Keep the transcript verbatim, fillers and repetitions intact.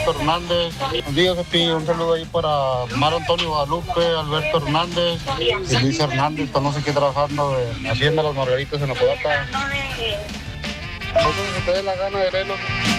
Alberto Hernández. Buenos días, Pepi. Un saludo ahí para Mar Antonio Guadalupe, Alberto Hernández y Luis Hernández, para no sé qué trabajando de Hacienda Las Margaritas en Apodaca. No sé si te dé la gana de leerlo.